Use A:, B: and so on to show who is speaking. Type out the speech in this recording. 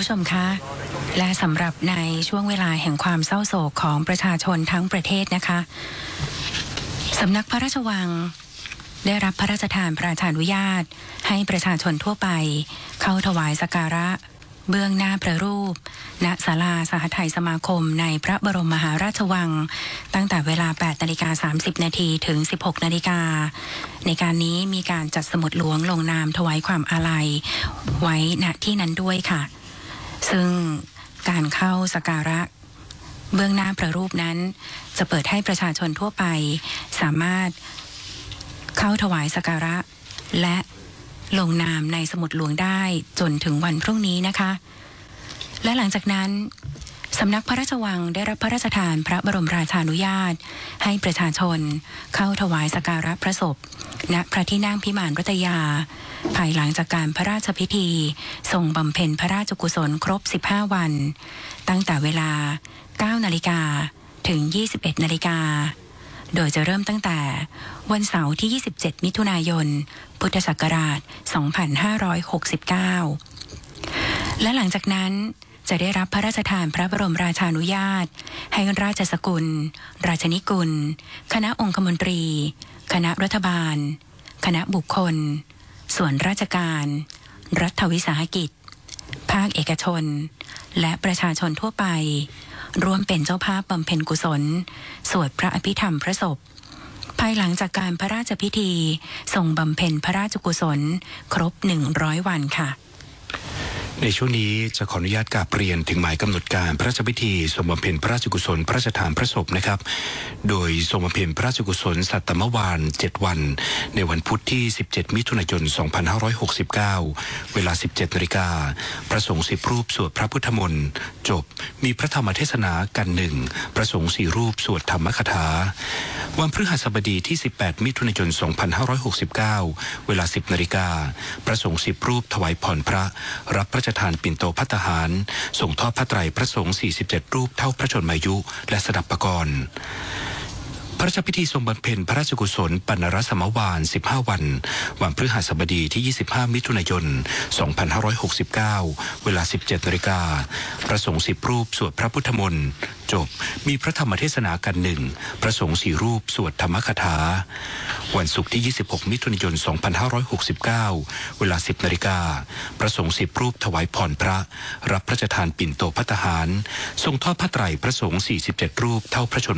A: ผู้ชมคะและสำหรับในช่วงเวลาแห่งความเศร้าโศกของประชาชนทั้งประเทศนะคะสำนักพระราชวังได้รับพระราชทานพระราชานุญาตให้ประชาชนทั่วไปเข้าถวายสักการะเบื้องหน้าพระรูปณศาลาสหทัยสมาคมในพระบรมมหาราชวังตั้งแต่เวลา 8:30 นาทีถึง 16 นาฬิกาในการนี้มีการจัดสมุดหลวงลงนามถวายความอาลัยไว้ณที่นั้นด้วยค่ะซึ่งการเข้าสักการะเบื้องหน้าพระรูปนั้นจะเปิดให้ประชาชนทั่วไปสามารถเข้าถวายสักการะและลงนามในสมุดหลวงได้จนถึงวันพรุ่งนี้นะคะและหลังจากนั้นสำนักพระราชวังได้รับพระราชทานพระบรมราชานุญาตให้ประชาชนเข้าถวายสักการะพระศพณพระที่นั่งพิมานรัตยาภายหลังจากการพระราชพิธีทรงบำเพ็ญพระราชกุศลครบ15วันตั้งแต่เวลา 9 นาฬิกาถึง 21 นาฬิกาโดยจะเริ่มตั้งแต่วันเสาร์ที่ 27 มิถุนายน พุทธศักราช 2569 และหลังจากนั้นจะได้รับพระราชทานพระบรมราชานุญาตให้ราชสกุลราชนิกุลคณะองคมนตรีคณะรัฐบาลคณะบุคคลส่วนราชการรัฐวิสาหกิจภาคเอกชนและประชาชนทั่วไปร่วมเป็นเจ้าภาพบำเพ็ญกุศลสวดพระอภิธรรมพระศพภายหลังจากการพระราชพิธีทรงบำเพ็ญพระราชกุศลครบ100วันค่ะ
B: ในช่วงนี้จะขออนุญาตกราบเรียนถึงหมายกำหนดการพระราชพิธีทรงบำเพ็ญพระราชกุศลพระราชทานพระศพนะครับโดยทรงบำเพ็ญพระราชกุศลสัตตมวาล7วันในวันพุธที่17มิถุนายน2569เวลา 17 นาฬิกาพระสงฆ์10รูปสวดพระพุทธมนต์จบมีพระธรรมเทศนากัน1พระสงฆ์4รูปสวดธรรมคถาวันพฤหัสบดีที่18มิถุนายน2569เวลา 10 นาฬิกาพระสงฆ์10รูปถวายพรพระรับพระราชทานปิ่นโตภัตตาหารส่งทอดพระไตรพระสงฆ์47รูปเท่าพระชนมายุและสดับปกรณ์พระราชพิธีทรงบำเพ็ญพระราชกุศลปัณณรสมวาล15วันวันพฤหัสบดีที่25มิถุนายน2569เวลา 17 นาฬิกาพระสงฆ์10รูปสวดพระพุทธมนต์จบมีพระธรรมเทศนากัน1พระสงฆ์4รูปสวดธรรมคถาวันศุกร์ที่26มิถุนายน2569เวลา 10 นาฬิกาพระสงฆ์10รูปถวายพรพระรับพระราชทานปิ่นโตภัตตาหารทรงทอดพระไตรพระสงฆ์47รูปเท่าพระชน